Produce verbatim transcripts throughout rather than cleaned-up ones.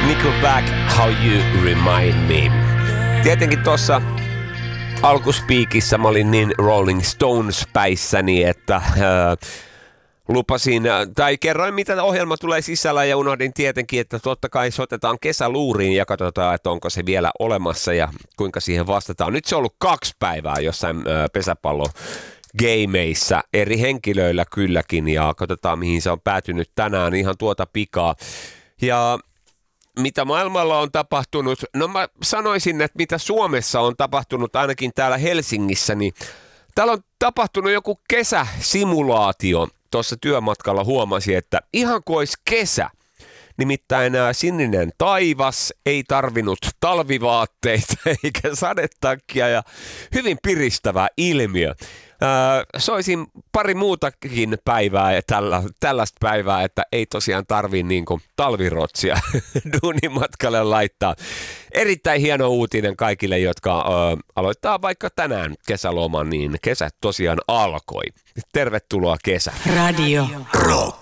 Nickelback, How You Remind Me. Tietenkin tuossa alkuspiikissä mä olin niin Rolling Stones-päissäni, että äh, lupasin, tai kerroin mitä ohjelma tulee sisällä ja unohdin tietenkin, että totta kai soitetaan kesäluuriin ja katsotaan, että onko se vielä olemassa ja kuinka siihen vastataan. Nyt se on ollut kaksi päivää jossain äh, pesäpallo gameissa eri henkilöillä kylläkin ja katsotaan mihin se on päätynyt tänään ihan tuota pikaa. Ja mitä maailmalla on tapahtunut, no mä sanoisin, että mitä Suomessa on tapahtunut ainakin täällä Helsingissä, niin täällä on tapahtunut joku kesäsimulaatio. Tuossa työmatkalla huomasin, että ihan kuin olisi kesä. Nimittäin sininen taivas, ei tarvinnut talvivaatteita eikä sadetakkia ja hyvin piristävä ilmiö. Öö, soisin pari muutakin päivää ja tällä, tällaista päivää, että ei tosiaan tarvii niin kuin talvirotsia duunimatkalle laittaa. Erittäin hieno uutinen kaikille, jotka öö, aloittaa vaikka tänään kesäloman, niin kesä tosiaan alkoi. Tervetuloa kesä. Radio Rock.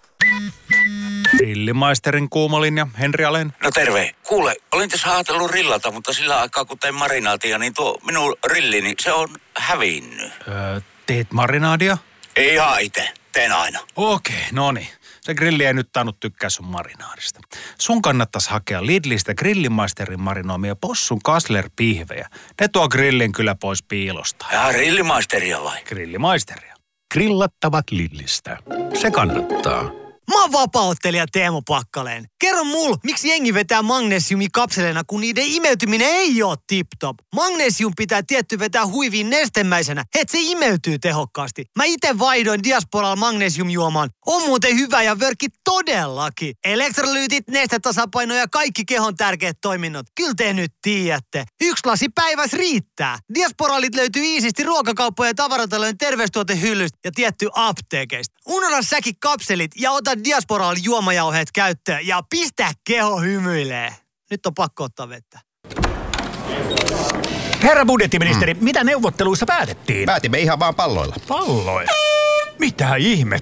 Grillimaisterin kuumalinja, Henri Alén. No terve. Kuule, olin tässä ajatellut rillata, mutta sillä aikaa kun tein marinaatia, niin tuo minun rillini, se on hävinnyt. Öö, teet marinaadia? Ei ihan itse. Teen aina. Okei, no niin. Se grilli ei nyt tainnut tykkää sun marinaadista. Sun kannattaisi hakea Lidlistä Grillimaisterin marinoimia possun kaslerpihvejä. Ne tuo grillin kyllä pois piilosta. Ja grillimaisteria vai? Grillimaisteria. Grillattavat Lidlistä. Se kannattaa. Mä oon vapaa-ottelija Teemu Pakkaleen. Kerro mul, miksi jengi vetää magnesiumi kapseleina, kun niiden imeytyminen ei oo tip-top. Magnesium pitää tietty vetää huiviin nestemäisenä, et se imeytyy tehokkaasti. Mä ite vaihdoin Diasporalla magnesiumjuomaan. On muuten hyvä ja vörkki todellakin. Elektrolyytit, nestetasapaino ja kaikki kehon tärkeät toiminnot. Kyllä te nyt tiedätte. Yksi lasi päivässä riittää. Diasporalit löytyy iisisti ruokakauppojen ja tavaratalojen terveystuotehyllystä ja tietty apteekeista. Unohda säkin kapselit ja ota Diasporalla juomajauheet käyttöön ja pistä keho hymyilee. Nyt on pakko ottaa vettä. Herra budjettiministeri, mm. mitä neuvotteluissa päätettiin? Päätimme ihan vaan palloilla. Palloilla? Mitä ihmettä?